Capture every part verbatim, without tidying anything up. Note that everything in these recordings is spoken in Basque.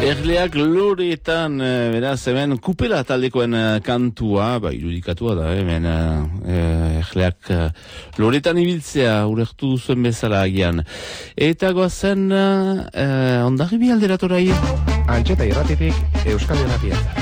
Erleak loretan, beraz, hemen kupela taldekoen kantua, ba, irudikatua da, hemen erleak loretan ibiltzea, urertu duzuen bezala agian. Eta goazen, eh, ondarribi alderatora hir? Antxeta irratitik, Euskal Irratiatzat.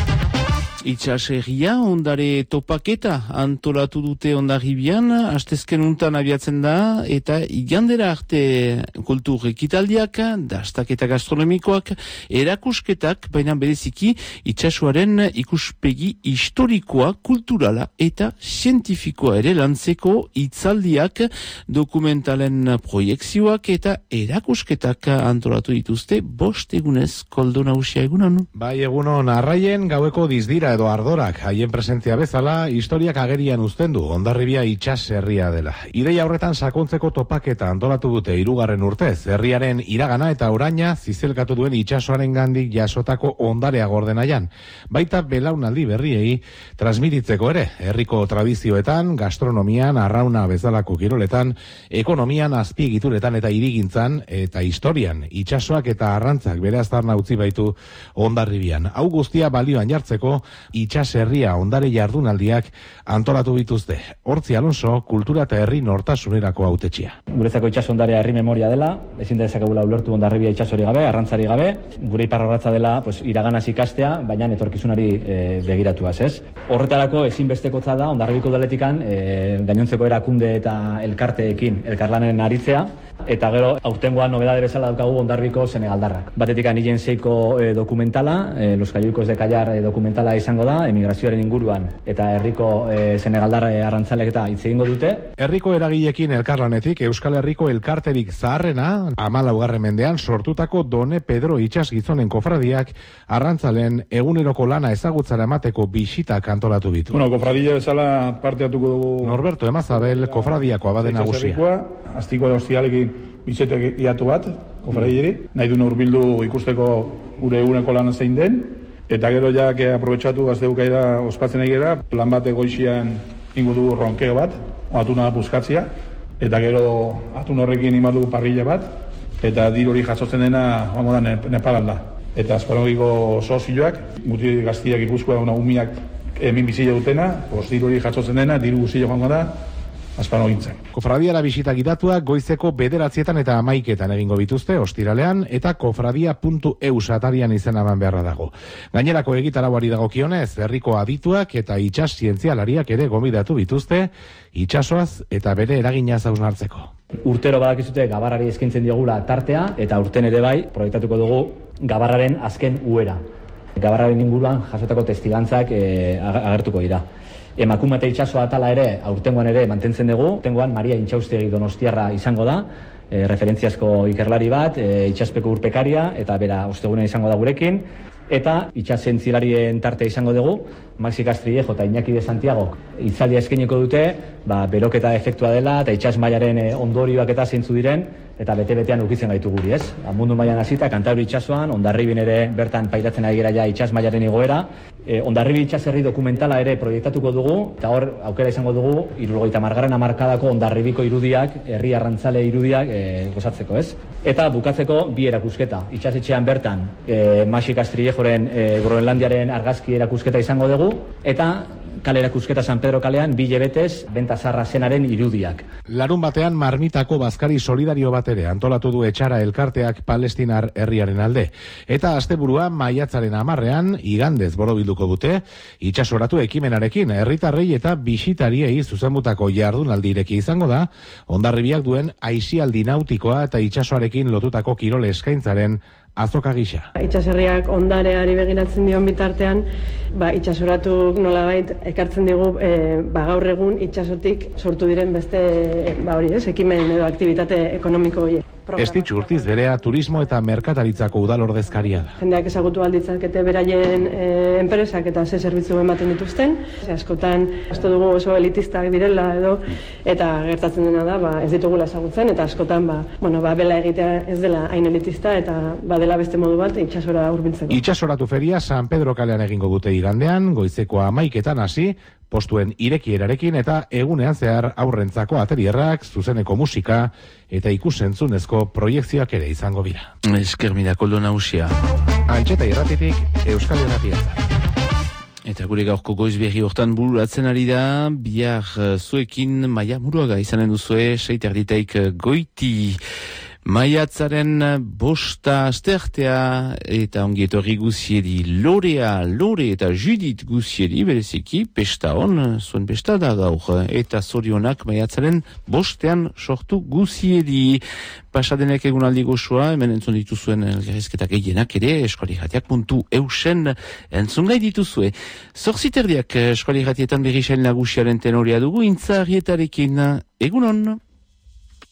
Itxaserria ondare topaketa antolatu dute Hondarribian, astezken untan abiatzen da, eta igandera arte kultur ekitaldiak, dastaketa gastronomikoak, erakusketak, baina bereziki itxasuaren ikuspegi historikoa, kulturala eta zientifikoa ere lantzeko hitzaldiak, dokumentalen proiekzioak eta erakusketak antolatu dituzte, bost egunez koldo nagusia egunon. Bai, egunon, arraien gaueko dizdira edo ardorak, haien presentzia bezala, historiak agerian uzten du, Hondarribia itsas herria dela. Ideia horretan sakontzeko topaketa antolatu dute hirugarren urtez, herriaren iragana eta oraina zizelkatu duen itsasoaren gandik jasotako ondarea gordenaian. Baita belaunaldi berriei transmititzeko ere, herriko tradizioetan, gastronomian, arrauna bezalako kiroletan, ekonomian, azpiegituretan eta hirigintzan eta historian, itsasoak eta arrantzak bere aztarna utzi baitu Hondarribian. Hau guztia balioan jartzeko, itsas herria ondare jardunaldiak antolatu dituzte. Hortzi Alonso, kultura eta herri nortasunerako hautetxea. Guretzako itsas ondarea herri memoria dela, ezin dezakegula ulertu Hondarribia itsasori gabe, arrantzari gabe, gure iparrorratza dela, pues, iraganaz ikastea, baina etorkizunari e, begiratuaz, ez? Horretarako ezinbestekotza da Hondarribiko udaletikan e, gainontzeko erakunde eta elkarteekin elkarlanen aritzea, eta gero aurtengoan nobedade bezala daukagu Hondarribiko senegaldarrak. Batetik anilen seiko e, dokumentala, e, Los Cayucos de Callar e, dokumentala izango da, emigrazioaren inguruan, eta herriko e, senegaldarra arrantzalek eta hitz egingo dute. Herriko eragilekin elkarlanetik Euskal Herriko elkarterik zaharrena, hamalaugarren mendean sortutako Done Pedro itsas gizonen kofradiak arrantzalen eguneroko lana ezagutzara emateko bisitak antolatu ditu. Bueno, kofradia bezala parte hartuko dugu Norberto Emazabel kofradiako abade nagusia. Aztiko ostialekin bizetek iatu bat, kofradieri, nahi du hurbildu ikusteko gure eguneko lana zein den, eta gero jak aprobetxatu gazteukaira ospatzen egera, plan bate goizian ingo dugu ronkeo bat, atuna buskatzia, eta gero atun horrekin imadu parrilla bat, eta dir hori jasotzen dena, vamo da, Nepalanda. Eta azparogiko sozioak, muti gaztiak ikuskua una umiak hemin bizile dutena, pues dir hori jasotzen dena, diru guzile joango da, azpano gintzen. Kofradiara bisita gidatuak goizeko bederatzietan eta amaiketan egingo bituzte ostiralean eta kofradia puntu e u atarian izena eman beharra dago. Gainerako egitarauari dagokionez, herriko adituak eta itsas zientzialariak ere gomidatu bituzte, itsasoaz eta bere eraginaz hausnartzeko. Urtero badakizute gabarrari eskaintzen diogula tartea, eta urten ere bai, proiektatuko dugu gabarraren azken uera. Gabarraren inguruan jasotako testigantzak e, agertuko dira. Emakume eta itsasoa atala ere, aurtengoan ere mantentzen dugu. Aurtengoan Maria Intxaustegi Donostiarra izango da, e, referentziazko ikerlari bat, e, itsaspeko urpekaria, eta bera ostegunean izango da gurekin. Eta itsaszientzialarien tarte izango dugu, Maxi Castrillejo eta Iñaki de Santiago hitzaldia eskainiko dute, ba, beroketa efektua dela eta itsas mailaren e, ondorioak eta zeintzu diren, eta bete-betean ukitzen gaitu guri, ez? Mundu mailan hasita, Kantauri itsasoan, Hondarribin ere bertan pairatzen ari gara ja itsas mailaren igoera. E, Hondarribi itsasherri dokumentala ere proiektatuko dugu, eta hor aukera izango dugu, hirurogeita hamargarren hamarkadako Hondarribiko irudiak, herri arrantzale irudiak e, gozatzeko, ez? Eta bukatzeko bi erakusketa. Itsasetxean bertan, e, Maxi Castrillejoren e, Groenlandiaren argazki erakusketa izango dugu, eta kale erakusketa San Pedro kalean bi hilabetez Benta Zarra zenaren irudiak. Larun batean marmitako bazkari solidario bat ere antolatu du etxara elkarteak Palestinar herriaren alde. Eta asteburua maiatzaren hamarrean igandez borobilduko dute, itsasoratu ekimenarekin herritarrei eta bisitariei zuzenbutako jardunaldireki izango da, Hondarribiak duen aisialdi nautikoa eta itsasoarekin lotutako kirole eskaintzaren azoka gisa. Itsaserriak ondareari begiratzen dion bitartean, ba, itsasoratu nolabait ekartzen digu e, ba, gaur egun itsasotik sortu diren beste ba, hori, ez, ekimen edo aktivitate ekonomiko horiek. Estitxu Urtiz berea turismo eta merkataritzako udalordezkaria da. Jendeak ezagutu alditzakete beraien e, enpresak eta ze zerbitzu ematen dituzten. Ze askotan, asto dugu oso elitistak direla edo, eta gertatzen dena da, ba, ez ditugula ezagutzen, eta askotan, ba, bueno, ba, bela egitea ez dela hain elitista, eta ba, dela beste modu bat itsasora hurbiltzeko. Itsasoratu feria San Pedro kalean egingo dute igandean, goizeko hamaiketan hasi, postuen irekierarekin eta egunean zehar aurrentzako atelierrak, zuzeneko musika eta ikusentzunezko proiekzioak ere izango dira. Esker mira, koldo nagusia. Antxeta irratitik Euskal Irratiatzat. Eta gure gaurko goiz berri hortan bururatzen ari da, bihar zuekin Maia Muruaga izanen duzue, seit erditaik goiti. Maiatzaren bosta asteartea eta ongi etorri guziedi Lorea, Lore eta Judith guziedi, bereziki, pesta hon, zuen pesta da gaur, eta zorionak maiatzaren bostean sortu guziedi. Pasadenek egunaldi gozoa, hemen entzun dituzuen elgarrizketak gehienak ere, eskualijatiak puntu eusen entzungai dituzue. Zorziterdiak eskualijatietan berri sail nagusiaren tenorea dugu, intza arrietarekin egunon.